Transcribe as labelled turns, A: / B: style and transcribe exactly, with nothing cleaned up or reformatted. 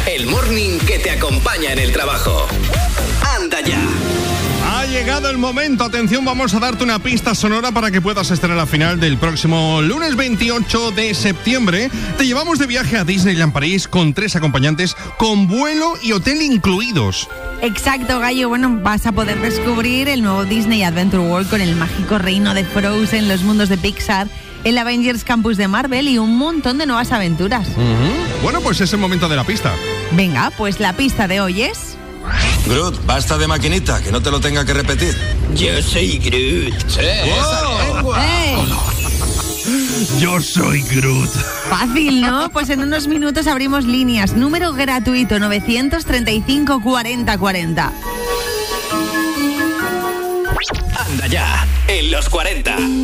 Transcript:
A: El morning que te acompaña en el trabajo. Anda ya.
B: Ha llegado el momento, atención, vamos a darte una pista sonora para que puedas estar en la final del próximo lunes veintiocho de septiembre. Te llevamos de viaje a Disneyland París con tres acompañantes, con vuelo y hotel incluidos.
C: Exacto, Gallo. Bueno, vas a poder descubrir el nuevo Disney Adventure World con el mágico reino de Frozen, los mundos de Pixar, el Avengers Campus de Marvel y un montón de nuevas aventuras.
B: Uh-huh. Bueno, pues es el momento de la pista.
C: Venga, pues la pista de hoy es...
D: Groot, basta de maquinita, que no te lo tenga que repetir.
A: Yo soy Groot. Sí.
D: ¡Wow!
C: ¡Eh!
B: Yo soy Groot.
C: Fácil, ¿no? Pues en unos minutos abrimos líneas. Número gratuito nueve treinta y cinco cuarenta cuarenta.
A: Anda ya, en los cuarenta.